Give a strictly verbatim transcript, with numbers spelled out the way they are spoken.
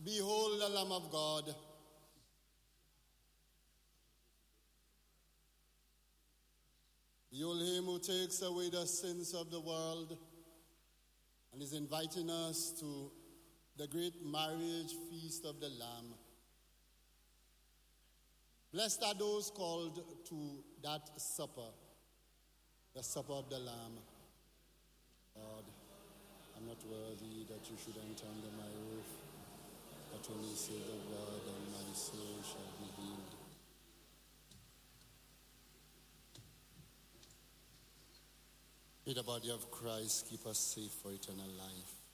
Behold the Lamb of God. Behold him who takes away the sins of the world and is inviting us to the great marriage feast of the Lamb. Blessed are those called to that supper, the supper of the Lamb. Lord, I'm not worthy that you should enter under my roof, but only say the word and my soul shall be healed. May the body of Christ keep us safe for eternal life.